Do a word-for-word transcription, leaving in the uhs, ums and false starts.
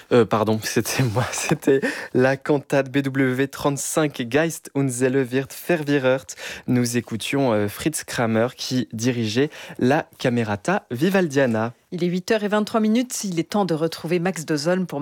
Euh, pardon, c'était moi, c'était la cantate B W trente-cinq Geist und Seele wird verwirrt. Nous écoutions euh, Fritz Kramer qui dirigeait la Camerata Vivaldiana. Il est huit heures vingt-trois minutes, il est temps de retrouver Max Dozolm pour